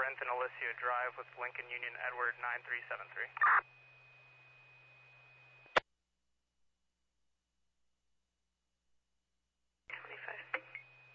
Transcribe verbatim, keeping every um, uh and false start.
Corinth and Alicia Drive with Lincoln Union Edward nine three seven three.